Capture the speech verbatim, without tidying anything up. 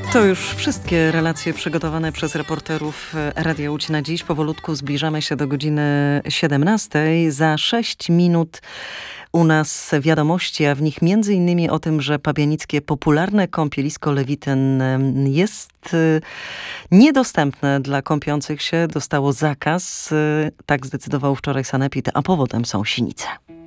To już wszystkie relacje przygotowane przez reporterów Radia Łódź na dziś. Powolutku zbliżamy się do godziny siedemnastej. Za sześć minut u nas wiadomości, a w nich między innymi o tym, że pabianickie popularne kąpielisko Lewityn jest niedostępne dla kąpiących się. Dostało zakaz. Tak zdecydował wczoraj sanepid, a powodem są sinice.